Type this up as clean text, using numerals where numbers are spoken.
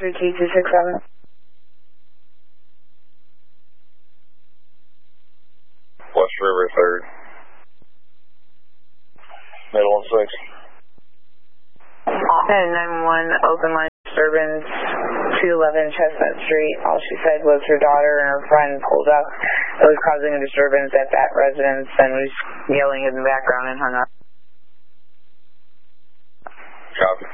3T267. West River 3rd. Middle and 6. And 911, open line disturbance, 211 Chestnut Street. All she said was her daughter and her friend pulled up. It was causing a disturbance at that residence and was yelling in the background and hung up. Copy.